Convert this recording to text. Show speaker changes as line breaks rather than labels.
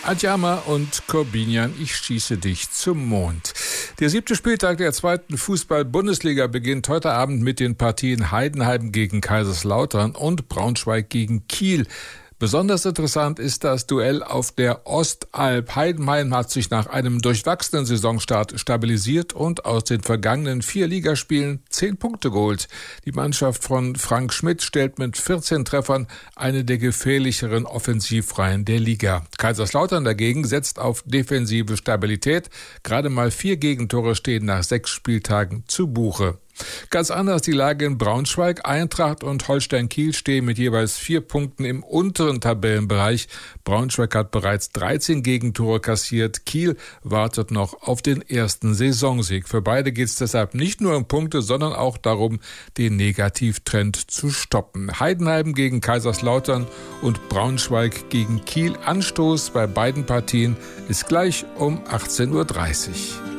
Adjama und Corbinian, ich schieße dich zum Mond. Der 7. Spieltag der 2. Fußball-Bundesliga beginnt heute Abend mit den Partien Heidenheim gegen Kaiserslautern und Braunschweig gegen Kiel. Besonders interessant ist das Duell auf der Ostalb. Heidenheim hat sich nach einem durchwachsenen Saisonstart stabilisiert und aus den vergangenen 4 Ligaspielen 10 Punkte geholt. Die Mannschaft von Frank Schmidt stellt mit 14 Treffern eine der gefährlicheren Offensivreihen der Liga. Kaiserslautern dagegen setzt auf defensive Stabilität. Gerade mal 4 Gegentore stehen nach 6 Spieltagen zu Buche. Ganz anders die Lage in Braunschweig. Eintracht und Holstein Kiel stehen mit jeweils 4 Punkten im unteren Tabellenbereich. Braunschweig hat bereits 13 Gegentore kassiert. Kiel wartet noch auf den ersten Saisonsieg. Für beide geht es deshalb nicht nur um Punkte, sondern auch darum, den Negativtrend zu stoppen. Heidenheim gegen Kaiserslautern und Braunschweig gegen Kiel. Anstoß bei beiden Partien ist gleich um 18:30 Uhr.